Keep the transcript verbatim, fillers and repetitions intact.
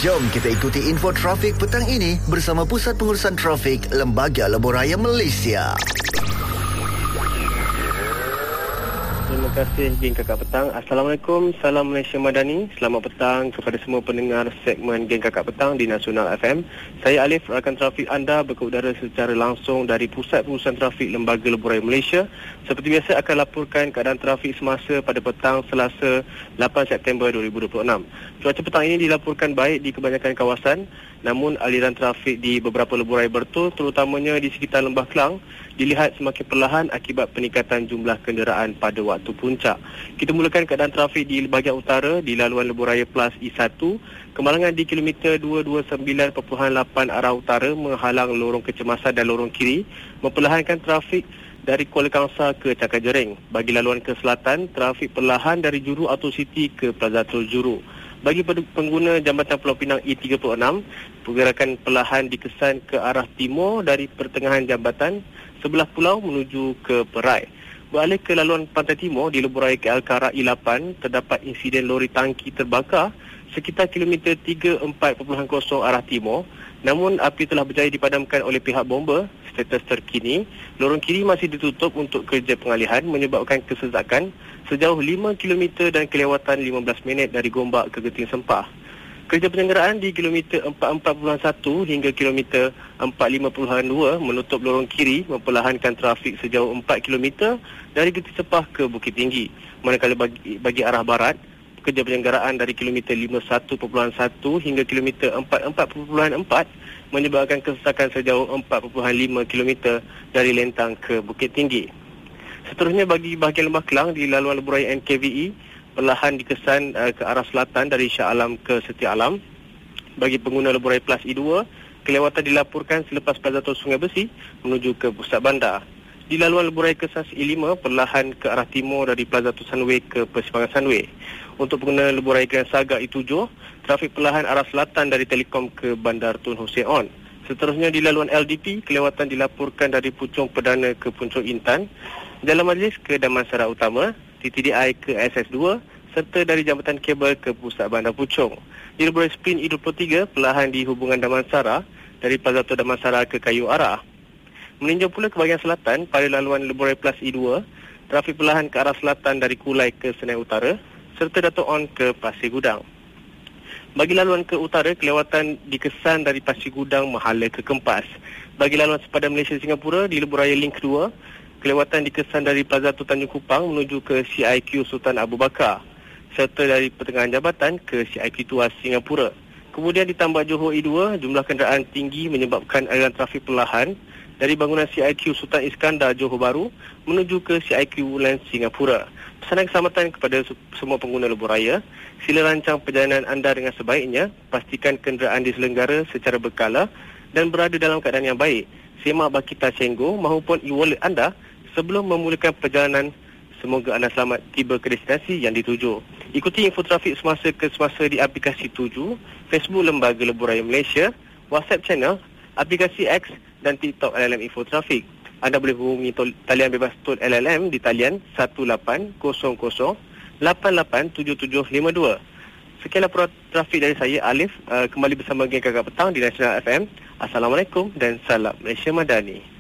Jom kita ikuti info trafik petang ini bersama Pusat Pengurusan Trafik Lembaga Lebuh Raya Malaysia. Terima kasih, Geng Kakak Petang. Assalamualaikum, salam Malaysia Madani. Selamat petang kepada semua pendengar segmen Geng Kakak Petang di Nasional F M. Saya Alif, rakan trafik anda berkeudara secara langsung dari Pusat Pengurusan Trafik Lembaga Lebuh Raya Malaysia. Seperti biasa akan laporkan keadaan trafik semasa pada petang Selasa lapan September dua ribu dua puluh enam. Cuaca petang ini dilaporkan baik di kebanyakan kawasan, namun aliran trafik di beberapa lebuh raya Bertul, terutamanya di sekitar Lembah Kelang, dilihat semakin perlahan akibat peningkatan jumlah kenderaan pada waktu puncak. Kita mulakan keadaan trafik di bahagian utara di laluan lebuh raya Plus E satu, kemalangan di kilometer dua ratus dua puluh sembilan perpuluhan lapan arah utara menghalang lorong kecemasan dan lorong kiri, memperlahankan trafik dari Kuala Kangsar ke Cakar Jering. Bagi laluan ke selatan, trafik perlahan dari Juru Auto City ke Plaza Tol Juru. Bagi pengguna jambatan Pulau Pinang E tiga puluh enam, pergerakan perlahan dikesan ke arah timur dari pertengahan jambatan sebelah pulau menuju ke Perai. Beralih ke laluan pantai timur di lebuh raya K L Kara E lapan, terdapat insiden lori tangki terbakar sekitar kilometer tiga puluh empat perpuluhan kosong arah timur. Namun api telah berjaya dipadamkan oleh pihak bomba. Status terkini, lorong kiri masih ditutup untuk kerja pengalihan menyebabkan kesesakan sejauh lima kilometer dan kelewatan lima belas minit dari Gombak ke Genting Sempah. Kerja penyelenggaraan di kilometer empat puluh empat perpuluhan satu hingga kilometer empat puluh lima perpuluhan dua menutup lorong kiri, memperlahankan trafik sejauh empat kilometer dari Genting Sempah ke Bukit Tinggi. Manakala bagi, bagi arah barat, kerja penyelenggaraan dari kilometer lima puluh satu perpuluhan satu hingga kilometer empat puluh empat perpuluhan empat menyebabkan kesesakan sejauh empat perpuluhan lima kilometer dari Lentang ke Bukit Tinggi. Seterusnya bagi bahagian Lembah Kelang di laluan lebuh raya N K V E, perlahan dikesan uh, ke arah selatan dari Shah Alam ke Setia Alam. Bagi pengguna lebuh raya Plus E dua, kelewatan dilaporkan selepas Plaza Tol Sungai Besi menuju ke pusat bandar. Di laluan lebuh raya Kesas E lima, perlahan ke arah timur dari Plaza Tol Sunway ke Persimpangan Sunway. Untuk pengguna lebuh raya Grand Saga E tujuh, trafik perlahan arah selatan dari Telekom ke Bandar Tun Hussein On. Seterusnya di laluan L D P, kelewatan dilaporkan dari Puchong Perdana ke Puchong Intan, Jalan Majlis ke Damansara Utama, T T D I ke S S dua, serta dari Jambatan Kabel ke Pusat Bandar Puchong. Di lebuh raya Sprint E dua puluh tiga, perlahan di hubungan Damansara dari Plaza Tol Damansara ke Kayu Arah. Meninjau pula ke bahagian selatan pada laluan lebuh raya Plus E dua, trafik perlahan ke arah selatan dari Kulai ke Senai Utara, serta Dato' On ke Pasir Gudang. Bagi laluan ke utara, kelewatan dikesan dari Pasir Gudang Mahala ke Kempas. Bagi laluan sepadan Malaysia Singapura di lebuh raya Link dua, kelewatan dikesan dari Plaza Tol Tanjung Kupang menuju ke C I Q Sultan Abu Bakar, serta dari pertengahan jambatan ke C I Q Tuas Singapura. Kemudian di Tambak Johor E dua, jumlah kenderaan tinggi menyebabkan aliran trafik perlahan dari bangunan C I Q Sultan Iskandar Johor Bahru menuju ke C I Q Woodlands Singapura. Pesanan keselamatan kepada semua pengguna lebuh raya, sila rancang perjalanan anda dengan sebaiknya, pastikan kenderaan diselenggara secara berkala dan berada dalam keadaan yang baik. Semak Bakita Cenggo maupun e-wallet anda sebelum memulakan perjalanan. Semoga anda selamat tiba ke destinasi yang dituju. Ikuti info trafik semasa ke semasa di aplikasi tujuh, Facebook Lembaga Lebuh Raya Malaysia, WhatsApp channel, aplikasi X dan TikTok L L M Info Trafik. Anda boleh hubungi tol, talian bebas tol L L M di talian satu lapan kosong kosong lapan lapan tujuh tujuh lima dua. Sekian laporan trafik dari saya, Alif, uh, kembali bersama Geng Kakak Petang di Nasional F M. Assalamualaikum dan salam Malaysia Madani.